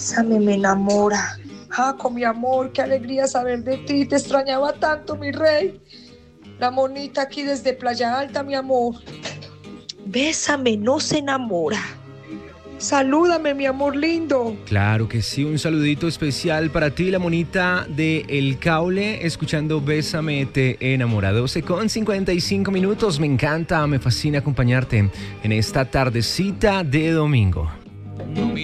Bésame, me enamora. Con mi amor, qué alegría saber de ti. Te extrañaba tanto, mi rey. La monita aquí desde Playa Alta, mi amor. Bésame, no se enamora. Salúdame, mi amor lindo. Claro que sí, un saludito especial para ti, la monita de El Caule, escuchando Bésame, te enamora. 12:55. Me encanta, me fascina acompañarte en esta tardecita de domingo.